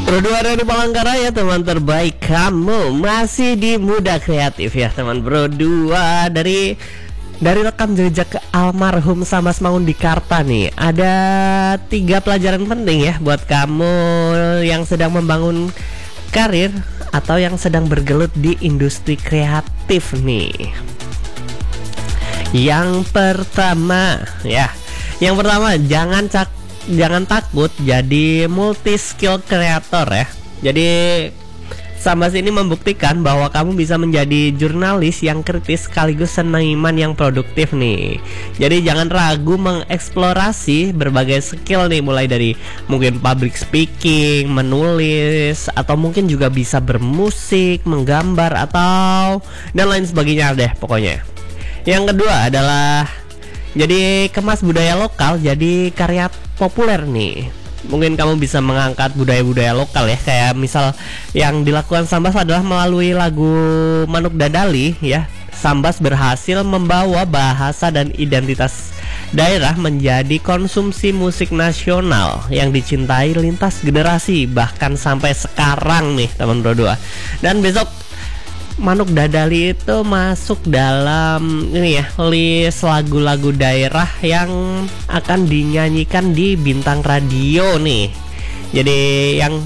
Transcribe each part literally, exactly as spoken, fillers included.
Berdua dari Palangkaraya, teman terbaik kamu masih di Muda Kreatif ya teman. Berdua dari dari rekam jejak ke almarhum Sambas Maundikarta nih. Ada tiga pelajaran penting ya buat kamu yang sedang membangun karir atau yang sedang bergelut di industri kreatif nih. Yang pertama ya, yang pertama jangan cak Jangan takut jadi multi skill creator ya. Jadi Sambas ini membuktikan bahwa kamu bisa menjadi jurnalis yang kritis sekaligus seniman yang produktif nih. Jadi jangan ragu mengeksplorasi berbagai skill nih, mulai dari mungkin public speaking, menulis, atau mungkin juga bisa bermusik, menggambar, atau dan lain sebagainya deh pokoknya. Yang kedua adalah jadi kemas budaya lokal jadi karya populer nih. Mungkin kamu bisa mengangkat budaya-budaya lokal ya. Kayak misal yang dilakukan Sambas adalah melalui lagu Manuk Dadali ya. Sambas berhasil membawa bahasa dan identitas daerah menjadi konsumsi musik nasional yang dicintai lintas generasi, bahkan sampai sekarang nih teman berdua. Dan besok Manuk Dadali itu masuk dalam ini ya, list lagu-lagu daerah yang akan dinyanyikan di Bintang Radio nih. Jadi yang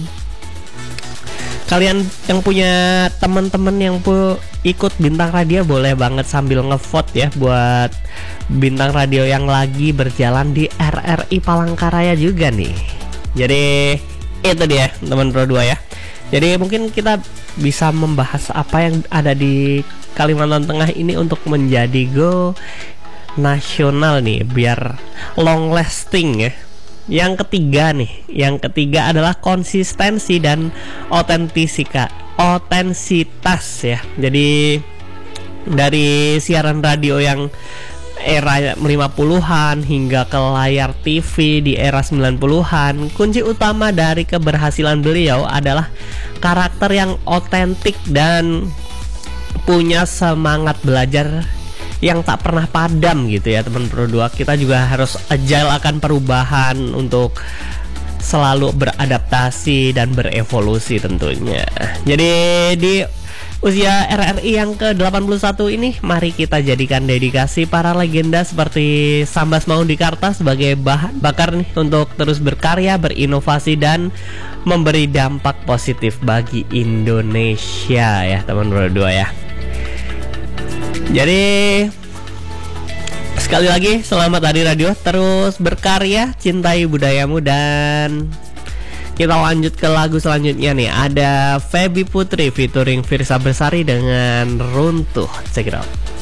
kalian yang punya teman-teman yang pu ikut Bintang Radio boleh banget sambil ngevote ya buat Bintang Radio yang lagi berjalan di R R I Palangkaraya juga nih. Jadi itu dia teman Pro dua ya. Jadi mungkin kita bisa membahas apa yang ada di Kalimantan Tengah ini untuk menjadi go nasional nih, biar long lasting ya. Yang ketiga nih, yang ketiga adalah konsistensi dan otentisika, otensitas ya. Jadi dari siaran radio yang era lima puluhan hingga ke layar T V di era sembilan puluhan, kunci utama dari keberhasilan beliau adalah karakter yang otentik dan punya semangat belajar yang tak pernah padam gitu ya teman Pro dua. Kita juga harus agile akan perubahan untuk selalu beradaptasi dan berevolusi tentunya. Jadi di usia R R I yang ke delapan puluh satu ini, mari kita jadikan dedikasi para legenda seperti Sambas Maundikarta sebagai bahan bakar nih untuk terus berkarya, berinovasi, dan memberi dampak positif bagi Indonesia ya teman berdua ya. Jadi sekali lagi selamat Hari Radio, terus berkarya, cintai budayamu, dan kita lanjut ke lagu selanjutnya nih. Ada Feby Putri featuring Firsa Bersari dengan Runtuh. Check it out.